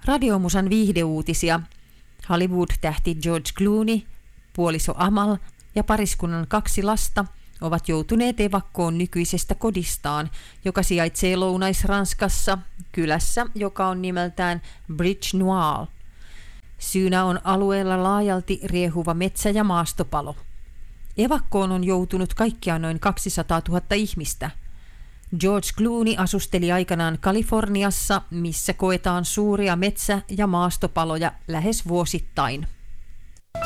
Radiomusan viihdeuutisia. Hollywood-tähti George Clooney, puoliso Amal ja pariskunnan 2 lasta ovat joutuneet evakkoon nykyisestä kodistaan, joka sijaitsee Lounais-Ranskassa, kylässä, joka on nimeltään Bridge Noir. Syynä on alueella laajalti riehuva metsä- ja maastopalo. Evakkoon on joutunut kaikkiaan noin 200 000 ihmistä. George Clooney asusteli aikanaan Kaliforniassa, missä koetaan suuria metsä- ja maastopaloja lähes vuosittain.